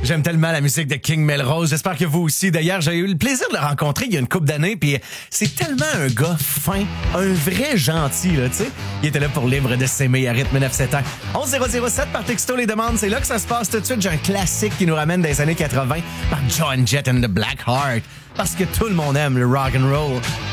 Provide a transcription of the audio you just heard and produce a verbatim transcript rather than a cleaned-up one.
J'aime tellement la musique de King Melrose. J'espère que vous aussi. D'ailleurs, j'ai eu le plaisir de le rencontrer il y a une couple d'années, puis c'est tellement un gars fin, un vrai gentil, là, tu sais. Il était là pour Libre de s'aimer à rythme neuf sept un. onze zéro zéro sept par texto les demandes. C'est là que ça se passe tout de suite. J'ai un classique qui nous ramène des années quatre-vingts par John Jett and the Black Heart. Parce que tout le monde aime le rock and roll.